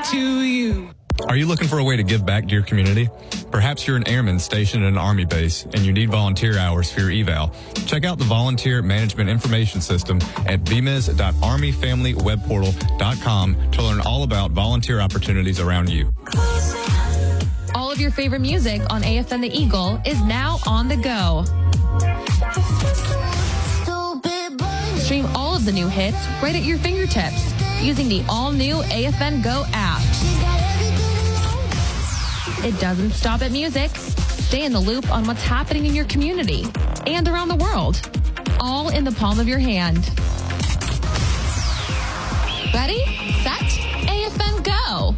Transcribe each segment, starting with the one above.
to you. Are you looking for a way to give back to your community? Perhaps you're an airman stationed at an Army base and you need volunteer hours for your eval. Check out the Volunteer Management Information System at vmis.armyfamilywebportal.com to learn all about volunteer opportunities around you. All of your favorite music on AFN The Eagle is now on the go. Stream all of the new hits right at your fingertips using the all-new AFN Go app. It doesn't stop at music. Stay in the loop on what's happening in your community and around the world, all in the palm of your hand. Ready, set, AFN Go.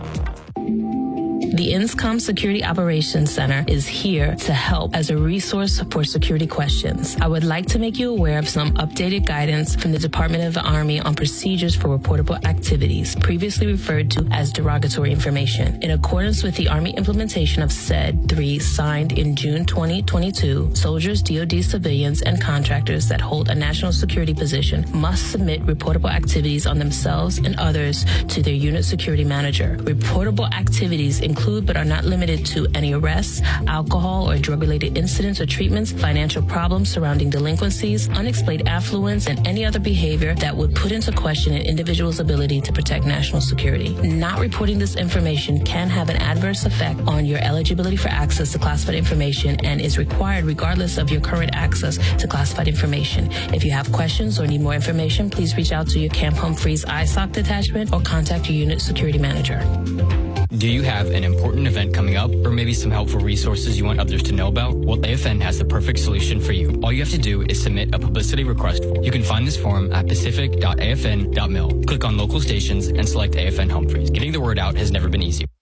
The INSCOM Security Operations Center is here to help as a resource for security questions. I would like to make you aware of some updated guidance from the Department of the Army on procedures for reportable activities, previously referred to as derogatory information. In accordance with the Army implementation of SED 3 signed in June 2022, soldiers, DoD civilians, and contractors that hold a national security position must submit reportable activities on themselves and others to their unit security manager. Reportable activities include but are not limited to any arrests, alcohol or drug-related incidents or treatments, financial problems surrounding delinquencies, unexplained affluence, and any other behavior that would put into question an individual's ability to protect national security. Not reporting this information can have an adverse effect on your eligibility for access to classified information and is required regardless of your current access to classified information. If you have questions or need more information, please reach out to your Camp Humphreys ISOC detachment or contact your unit security manager. Do you have an important event coming up or maybe some helpful resources you want others to know about? Well, AFN has the perfect solution for you. All you have to do is submit a publicity request form. You can find this form at pacific.afn.mil. Click on local stations and select AFN Humphreys. Getting the word out has never been easier.